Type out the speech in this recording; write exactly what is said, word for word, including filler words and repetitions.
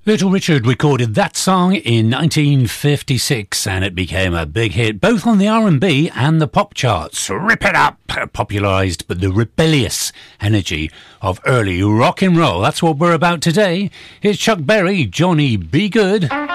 Little Richard recorded that song in nineteen fifty-six and it became a big hit both on the R and B and the pop charts. Rip It Up popularised the rebellious energy of early rock and roll. That's what we're about today. Here's Chuck Berry, Johnny B. Good.